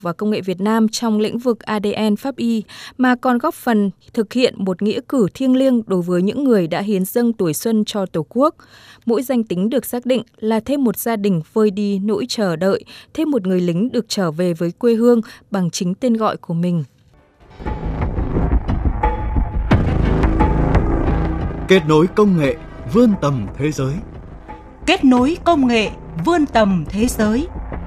và Công nghệ Việt Nam trong lĩnh vực ADN pháp y, mà còn góp phần thực hiện một nghĩa cử thiêng liêng đối với những người đã hiến dâng tuổi xuân cho Tổ quốc. Mỗi danh tính được xác định là thêm một gia đình vơi đi nỗi chờ đợi, thêm một người lính được trở về với quê hương bằng chính tên gọi của mình. Kết nối công nghệ vươn tầm thế giới. Kết nối công nghệ vươn tầm thế giới.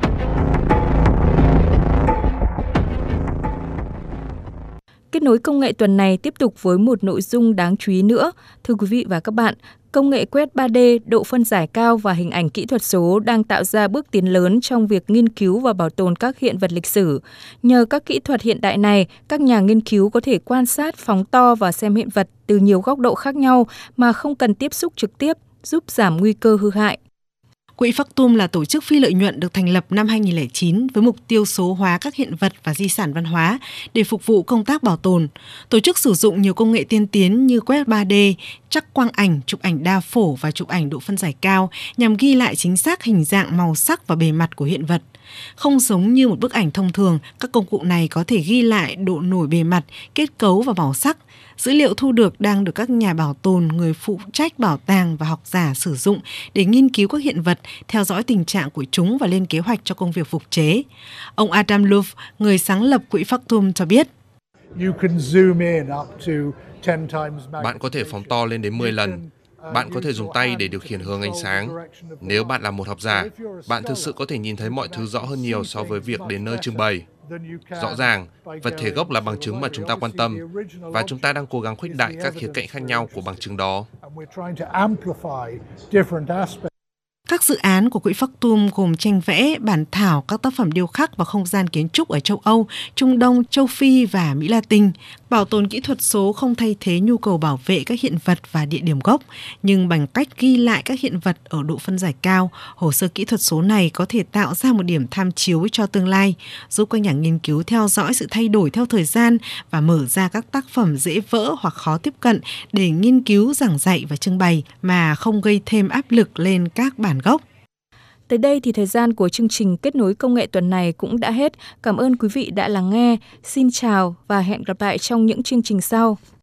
Kết nối công nghệ tuần này tiếp tục với một nội dung đáng chú ý nữa. Thưa quý vị và các bạn, công nghệ quét 3D, độ phân giải cao và hình ảnh kỹ thuật số đang tạo ra bước tiến lớn trong việc nghiên cứu và bảo tồn các hiện vật lịch sử. Nhờ các kỹ thuật hiện đại này, các nhà nghiên cứu có thể quan sát, phóng to và xem hiện vật từ nhiều góc độ khác nhau mà không cần tiếp xúc trực tiếp, giúp giảm nguy cơ hư hại. Quỹ Factum là tổ chức phi lợi nhuận được thành lập năm 2009 với mục tiêu số hóa các hiện vật và di sản văn hóa để phục vụ công tác bảo tồn. Tổ chức sử dụng nhiều công nghệ tiên tiến như quét 3D, trắc quang ảnh, chụp ảnh đa phổ và chụp ảnh độ phân giải cao nhằm ghi lại chính xác hình dạng, màu sắc và bề mặt của hiện vật. Không giống như một bức ảnh thông thường, các công cụ này có thể ghi lại độ nổi bề mặt, kết cấu và màu sắc. Dữ liệu thu được đang được các nhà bảo tồn, người phụ trách bảo tàng và học giả sử dụng để nghiên cứu các hiện vật, theo dõi tình trạng của chúng và lên kế hoạch cho công việc phục chế. Ông Adam Love, người sáng lập Quỹ Factum cho biết. Bạn có thể phóng to lên đến 10 lần. Bạn có thể dùng tay để điều khiển hướng ánh sáng. Nếu bạn là một học giả, bạn thực sự có thể nhìn thấy mọi thứ rõ hơn nhiều so với việc đến nơi trưng bày. Rõ ràng, vật thể gốc là bằng chứng mà chúng ta quan tâm, và chúng ta đang cố gắng khuếch đại các khía cạnh khác nhau của bằng chứng đó. Các dự án của Quỹ Factum gồm tranh vẽ, bản thảo, các tác phẩm điêu khắc và không gian kiến trúc ở châu Âu, Trung Đông, châu Phi và Mỹ Latin. Bảo tồn kỹ thuật số không thay thế nhu cầu bảo vệ các hiện vật và địa điểm gốc, nhưng bằng cách ghi lại các hiện vật ở độ phân giải cao, hồ sơ kỹ thuật số này có thể tạo ra một điểm tham chiếu cho tương lai, giúp các nhà nghiên cứu theo dõi sự thay đổi theo thời gian và mở ra các tác phẩm dễ vỡ hoặc khó tiếp cận để nghiên cứu, giảng dạy và trưng bày mà không gây thêm áp lực lên các bản gốc. Tới đây thì thời gian của chương trình Kết nối công nghệ tuần này cũng đã hết. Cảm ơn quý vị đã lắng nghe. Xin chào và hẹn gặp lại trong những chương trình sau.